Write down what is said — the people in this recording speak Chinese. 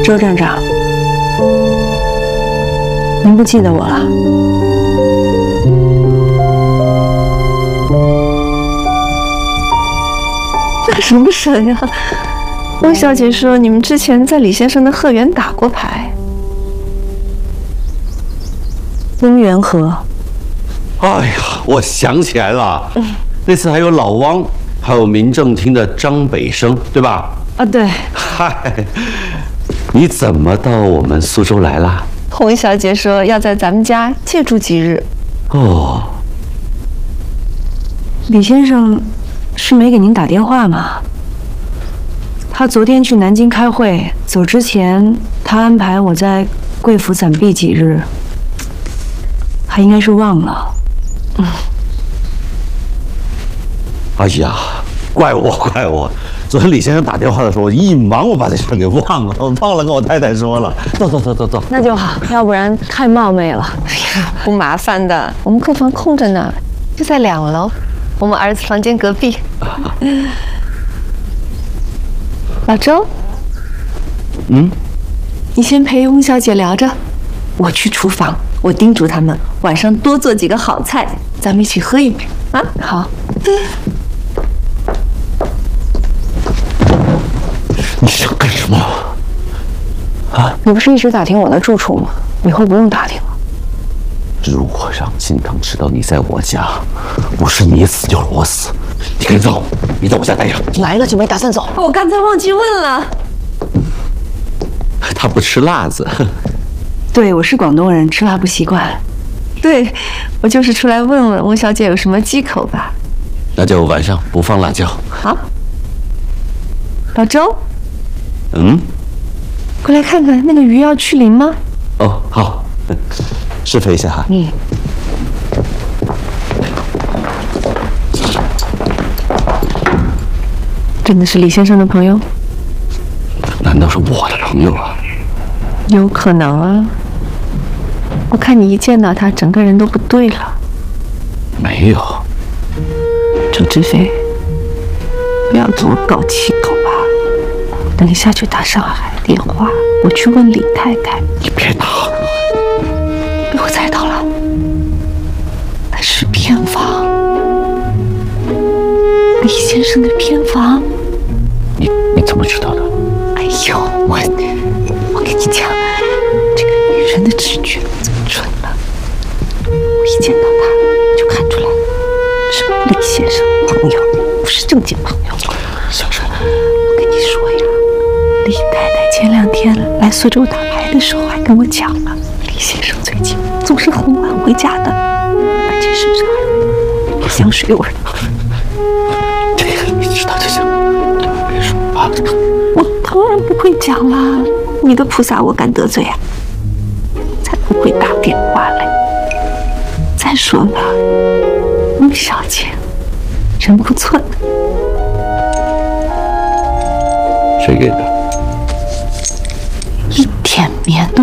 周站长，您不记得我了？ 那什么神呀？翁小姐说你们之前在李先生的鹤园打过牌。 翁元和。 哎呀，我想起来了，那次还有老汪，还有民政厅的张北生，对吧？ 啊，对。 嗨，你怎么到我们苏州来了？ 翁小姐说要在咱们家借住几日。 哦， 李先生是没给您打电话吗？他昨天去南京开会，走之前他安排我在贵府暂避几日，他应该是忘了。 哎呀，怪我！昨天李先生打电话的时候，我一忙我把这事给忘了，我忘了跟我太太说了。走。 那就好，要不然太冒昧了。哎呀，不麻烦的，我们客房空着呢，就在2楼，我们儿子房间隔壁。老周，你先陪翁小姐聊着，我去厨房，我叮嘱他们晚上多做几个好菜，咱们一起喝一杯啊！好。 你想干什么？啊？ 你不是一直打听我的住处吗？以后不用打听了。 如果让金刚知道你在我家，不是你死就是我死。你赶紧走，你在我家待着。 来了就没打算走。 我刚才忘记问了。 他不吃辣子。 对，我是广东人，吃辣不习惯。 对，我就是出来问问翁小姐有什么忌口吧。 那就晚上不放辣椒。 好。老周。过来看看那个鱼要去鳞吗？ 哦，好，示范一下哈。 真的是李先生的朋友？ 难道是我的朋友啊？ 有可能啊。我看你一见到他，整个人都不对了。 没有。 周志飞，不要跟我搞气口吧。等一下去打上海电话，我去问李太太。 你别打！ 被我猜到了，那是偏房，李先生的偏房。 你怎么知道的？ 哎呦，我跟你讲，这个女人的直觉怎么准了？我一见到他就看出来了，是李先生朋友，不是正经朋友。 小声。 我跟你说呀，李太太前2天来苏州打牌的时候还跟我讲了，李先生最近总是很晚回家的，而且身上还有香水味。 这个你知道就行，别说啊。 我当然不会讲啦，你的菩萨我敢得罪啊？才不会打电话嘞。再说了，翁小姐人不错的。 谁给的？ 一点棉都